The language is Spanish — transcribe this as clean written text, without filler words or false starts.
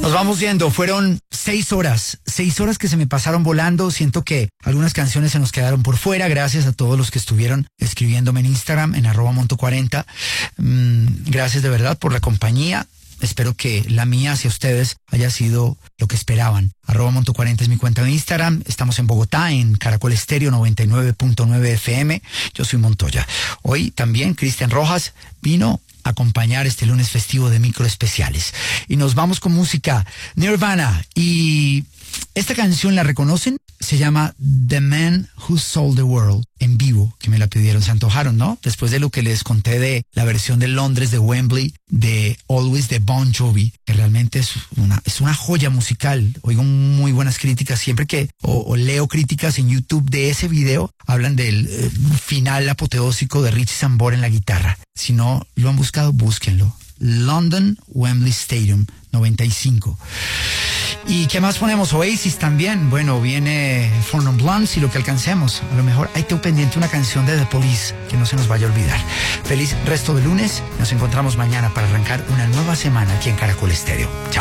Nos vamos yendo, fueron 6 horas que se me pasaron volando. Siento que algunas canciones se nos quedaron por fuera. Gracias a todos los que estuvieron escribiéndome en Instagram, en @monto40. Gracias de verdad por la compañía. Espero que la mía hacia ustedes haya sido lo que esperaban. @monto40 es mi cuenta de Instagram. Estamos en Bogotá, en Caracol Estéreo 99.9 FM. Yo soy Montoya. Hoy también Cristian Rojas vino a acompañar este lunes festivo de micro especiales. Y nos vamos con música Nirvana. Y esta canción, ¿la reconocen? Se llama The Man Who Sold the World, en vivo, que me la pidieron, se antojaron, ¿no? Después de lo que les conté de la versión de Londres, de Wembley, de Always, de Bon Jovi, que realmente es una joya musical. Oigo muy buenas críticas, siempre que o leo críticas en YouTube de ese video, hablan del final apoteósico de Richie Sambora en la guitarra. Si no lo han buscado, búsquenlo. London, Wembley Stadium, 95. ¿Y qué más ponemos? Oasis también. Bueno, viene Four Non Blondes y lo que alcancemos. A lo mejor hay tengo pendiente una canción de The Police que no se nos vaya a olvidar. Feliz resto de lunes. Nos encontramos mañana para arrancar una nueva semana aquí en Caracol Estéreo. Chao.